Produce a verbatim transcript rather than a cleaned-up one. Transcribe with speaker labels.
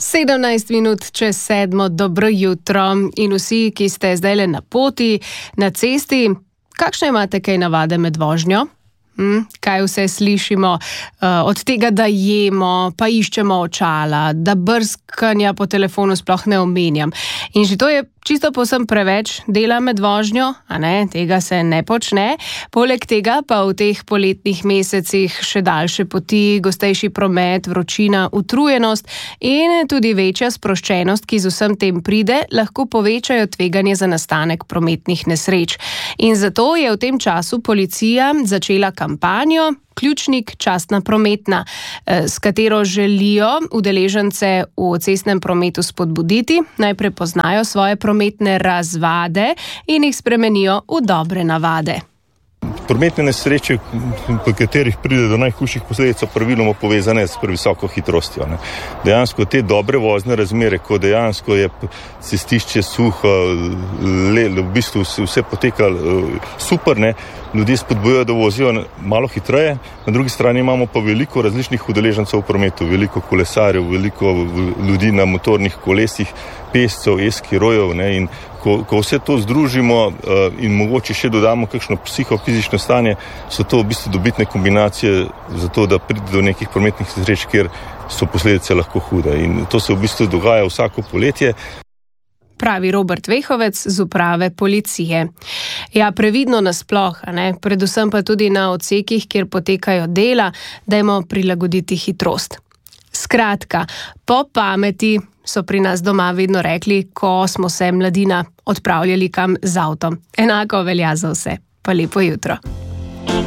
Speaker 1: sedemnajst minut čez sedmo, dobro jutro in vsi, ki ste zdaj le na poti, na cesti, kakšne imate kaj navade med vožnjo? Hm, kaj vse slišimo uh, od tega, da jemo, pa iščemo očala, da brskanja po telefonu sploh ne omenjam. In že to je čisto povsem preveč dela med vožnjo, a ne, tega se ne počne. Poleg tega pa v teh poletnih mesecih še daljše poti, gostejši promet, vročina, utrujenost in tudi večja sproščenost, ki z vsem tem pride, lahko povečajo tveganje za nastanek prometnih nesreč. In zato je v tem času policija začela kampanjo Ključnik častna prometna, s katero želijo udeležence v cestnem prometu spodbuditi, naj prepoznajo svoje prometne razvade in jih spremenijo v dobre navade.
Speaker 2: Prometne nesreče, po katerih pride do najhujših posledic, so praviloma povezane s previsoko hitrostjo. Ne. Dejansko te dobre vozne razmere, ko dejansko je cestišče suho, le, v bistvu vse poteka super, ne. Ljudje spodbujajo, da vozijo malo hitreje, na drugi strani imamo pa veliko različnih udeležencev v prometu, veliko kolesarjev, veliko ljudi na motornih kolesih, pešcev, eskirojev, ne, in ko, ko vse to združimo uh, in mogoče še dodamo kakšno psihofizično stanje, so to v bistvu dobitne kombinacije za to, da pride do nekih prometnih nesreč, kjer so posledice lahko hude. In to se v bistvu dogaja vsako poletje.
Speaker 1: Pravi Robert Vehovec z uprave policije. Ja, previdno nasploh, a ne, predvsem pa tudi na odsekih, kjer potekajo dela, dajmo prilagoditi hitrost. Skratka, po pameti so pri nas doma vedno rekli, ko smo se mladina odpravljali kam z avtom. Enako velja za vse. Pa lepo jutro.